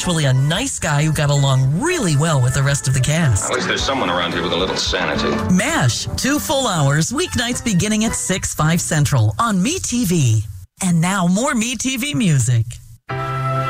actually a nice guy who got along really well with the rest of the cast. At least there's someone around here with a little sanity. MASH, 2 full hours, weeknights beginning at 6, 5 Central on MeTV. And now more MeTV music.